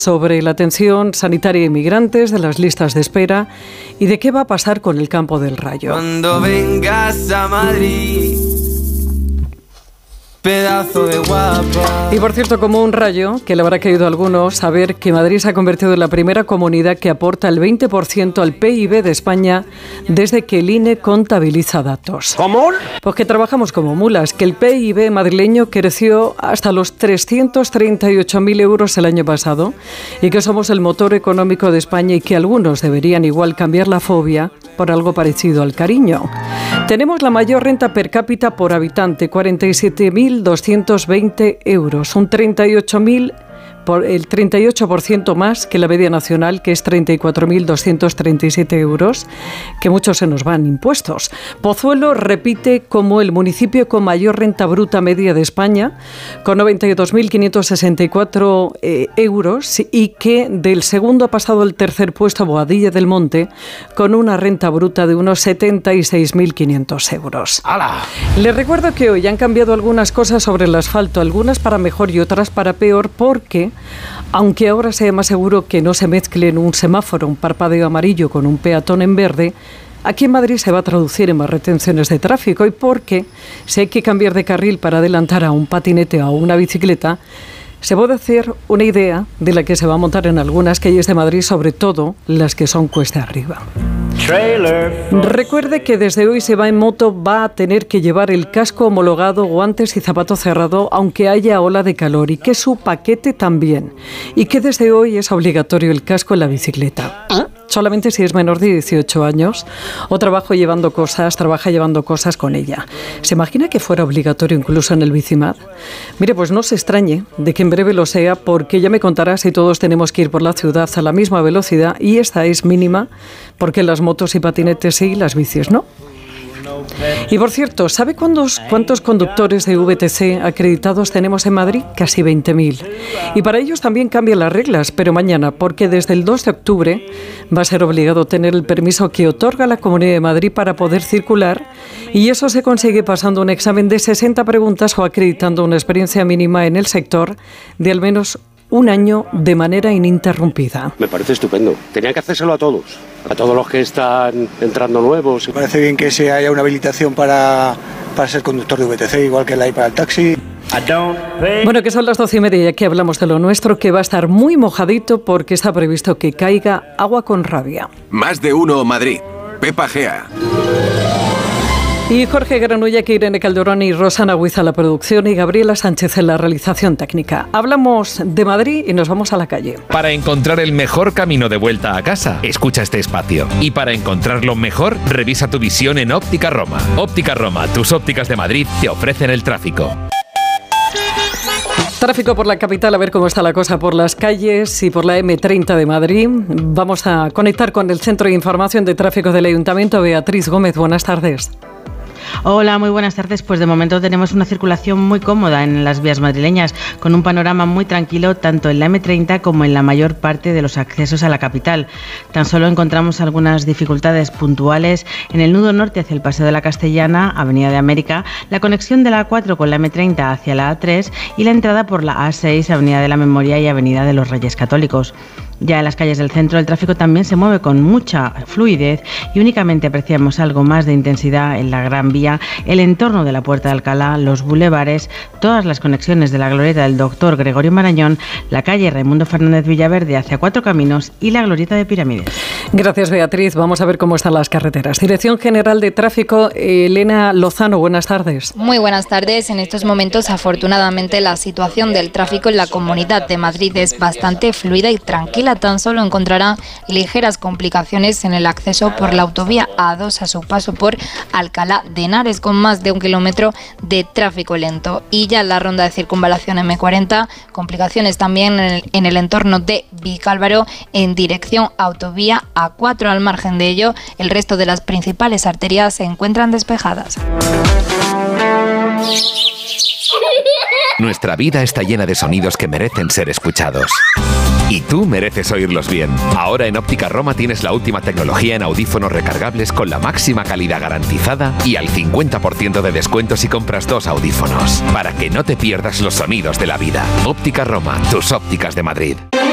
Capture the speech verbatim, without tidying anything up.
Sobre la atención sanitaria a inmigrantes, de las listas de espera y de qué va a pasar con el campo del Rayo. Cuando vengas a Madrid, pedazo de guapa. Y por cierto, como un rayo, que le habrá caído a algunos saber que Madrid se ha convertido en la primera comunidad que aporta el veinte por ciento al P I B de España desde que el I N E contabiliza datos. ¿Cómo? Pues que trabajamos como mulas, que el P I B madrileño creció hasta los trescientos treinta y ocho mil euros el año pasado y que somos el motor económico de España y que algunos deberían igual cambiar la fobia por algo parecido al cariño. Tenemos la mayor renta per cápita por habitante, cuarenta y siete mil doscientos veinte euros, un treinta y ocho mil por el treinta y ocho por ciento más que la media nacional, que es treinta y cuatro mil doscientos treinta y siete euros, que muchos se nos van impuestos. Pozuelo repite como el municipio con mayor renta bruta media de España, con noventa y dos mil quinientos sesenta y cuatro eh, euros, y que del segundo ha pasado al tercer puesto Boadilla del Monte, con una renta bruta de unos setenta y seis mil quinientos euros. ¡Hala! Les recuerdo que hoy han cambiado algunas cosas sobre el asfalto, algunas para mejor y otras para peor, porque aunque ahora sea más seguro que no se mezcle en un semáforo un parpadeo amarillo con un peatón en verde, aquí en Madrid se va a traducir en más retenciones de tráfico, y porque si hay que cambiar de carril para adelantar a un patinete o a una bicicleta, se puede hacer una idea de la que se va a montar en algunas calles de Madrid, sobre todo las que son cuesta arriba. Recuerde que desde hoy se va en moto, va a tener que llevar el casco homologado, guantes y zapato cerrado, aunque haya ola de calor, y que su paquete también. Y que desde hoy es obligatorio el casco en la bicicleta. ¿Ah? Solamente si es menor de dieciocho años o trabaja llevando cosas, trabaja llevando cosas con ella. ¿Se imagina que fuera obligatorio incluso en el Bicimad? Mire, pues no se extrañe de que en breve lo sea, porque ya me contará si todos tenemos que ir por la ciudad a la misma velocidad, y esta es mínima, porque las motos y patinetes sí, las bicis no. Y por cierto, ¿sabe cuántos, cuántos conductores de V T C acreditados tenemos en Madrid? Casi veinte mil. Y para ellos también cambian las reglas, pero mañana, porque desde el dos de octubre va a ser obligado tener el permiso que otorga la Comunidad de Madrid para poder circular, y eso se consigue pasando un examen de sesenta preguntas o acreditando una experiencia mínima en el sector de al menos un año de manera ininterrumpida. Me parece estupendo. Tenían que hacérselo a todos, a todos los que están entrando nuevos. Me parece bien que se haya una habilitación para, para ser conductor de V T C, igual que la hay para el taxi. Bueno, que son las doce y media y aquí hablamos de lo nuestro, que va a estar muy mojadito porque está previsto que caiga agua con rabia. Más de uno Madrid. Pepa Gea. Y Jorge Granulla, que Irene Calderón y Rosana Huiza la producción y Gabriela Sánchez en la realización técnica. Hablamos de Madrid y nos vamos a la calle. Para encontrar el mejor camino de vuelta a casa, escucha este espacio. Y para encontrarlo mejor, revisa tu visión en Óptica Roma. Óptica Roma, tus ópticas de Madrid te ofrecen el tráfico. Tráfico por la capital, a ver cómo está la cosa por las calles y por la eme treinta de Madrid. Vamos a conectar con el Centro de Información de Tráfico del Ayuntamiento. Beatriz Gómez, buenas tardes. Hola, muy buenas tardes. Pues de momento tenemos una circulación muy cómoda en las vías madrileñas, con un panorama muy tranquilo tanto en la eme treinta como en la mayor parte de los accesos a la capital. Tan solo encontramos algunas dificultades puntuales en el nudo norte hacia el Paseo de la Castellana, Avenida de América, la conexión de la a cuatro con la eme treinta hacia la a tres y la entrada por la a seis, Avenida de la Memoria y Avenida de los Reyes Católicos. Ya en las calles del centro el tráfico también se mueve con mucha fluidez y únicamente apreciamos algo más de intensidad en la Gran Vía, el entorno de la Puerta de Alcalá, los bulevares, todas las conexiones de la glorieta del Doctor Gregorio Marañón, la calle Raimundo Fernández Villaverde hacia Cuatro Caminos y la glorieta de Pirámides. Gracias, Beatriz. Vamos a ver cómo están las carreteras. Dirección General de Tráfico, Elena Lozano, buenas tardes. Muy buenas tardes. En estos momentos, afortunadamente, la situación del tráfico en la Comunidad de Madrid es bastante fluida y tranquila. Tan solo encontrará ligeras complicaciones en el acceso por la autovía a dos a su paso por Alcalá de Henares, con más de un kilómetro de tráfico lento. Y ya en la ronda de circunvalación eme cuarenta, complicaciones también en el, en el entorno de Vicálvaro en dirección autovía a cuatro. Al margen de ello, el resto de las principales arterias se encuentran despejadas. Nuestra vida está llena de sonidos que merecen ser escuchados. Y tú mereces oírlos bien. Ahora en Óptica Roma tienes la última tecnología en audífonos recargables con la máxima calidad garantizada y al cincuenta por ciento de descuento si compras dos audífonos. Para que no te pierdas los sonidos de la vida. Óptica Roma, tus ópticas de Madrid.